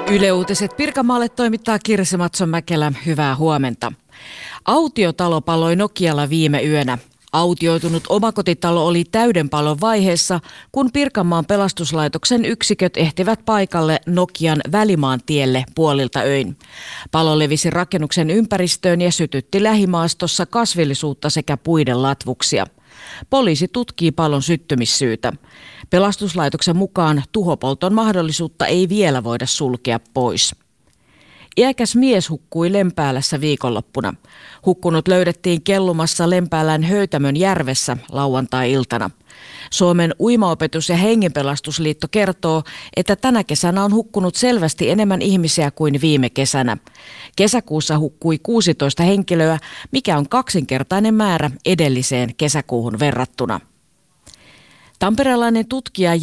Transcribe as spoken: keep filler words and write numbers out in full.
Yle Uutiset Pirkanmaalle toimittaa Kirsi Matson-Mäkelä. Hyvää huomenta. Autiotalo paloi Nokialla viime yönä. Autioitunut omakotitalo oli täyden palon vaiheessa, kun Pirkanmaan pelastuslaitoksen yksiköt ehtivät paikalle Nokian Välimaantielle puolilta öin. Palo levisi rakennuksen ympäristöön ja sytytti lähimaastossa kasvillisuutta sekä puiden latvuksia. Poliisi tutkii palon syttymissyytä. Pelastuslaitoksen mukaan tuhopolton mahdollisuutta ei vielä voida sulkea pois. Iäkäs mies hukkui Lempäälässä viikonloppuna. Hukkunut löydettiin kellumassa Lempäälän Höytämön järvessä lauantai-iltana. Suomen uimaopetus- ja hengenpelastusliitto kertoo, että tänä kesänä on hukkunut selvästi enemmän ihmisiä kuin viime kesänä. Kesäkuussa hukkui kuusitoista henkilöä, mikä on kaksinkertainen määrä edelliseen kesäkuuhun verrattuna. Tamperelainen tutkija